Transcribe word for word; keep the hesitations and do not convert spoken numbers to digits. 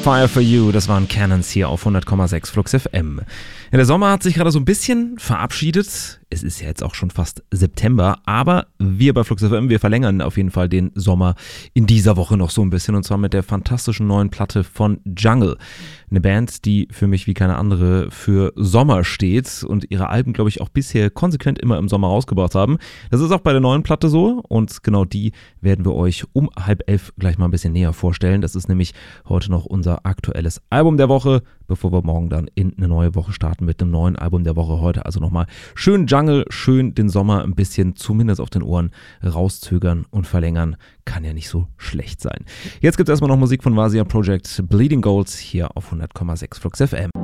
Fire for You, das waren Cannons hier auf hundert Komma sechs Flux F M. Ja, der Sommer hat sich gerade so ein bisschen verabschiedet. Es ist ja jetzt auch schon fast September, aber wir bei Flux F M, wir verlängern auf jeden Fall den Sommer in dieser Woche noch so ein bisschen, und zwar mit der fantastischen neuen Platte von Jungle. Eine Band, die für mich wie keine andere für Sommer steht und ihre Alben, glaube ich, auch bisher konsequent immer im Sommer rausgebracht haben. Das ist auch bei der neuen Platte so, und genau die werden wir euch um halb elf gleich mal ein bisschen näher vorstellen. Das ist nämlich heute noch unser aktuelles Album der Woche, bevor wir morgen dann in eine neue Woche starten mit einem neuen Album der Woche. Heute also nochmal schön Jungle, schön den Sommer ein bisschen zumindest auf den Ohren rauszögern und verlängern. Kann ja nicht so schlecht sein. Jetzt gibt es erstmal noch Musik von Vasia Project, Bleeding Goals hier auf hundert Komma sechs Flux F M.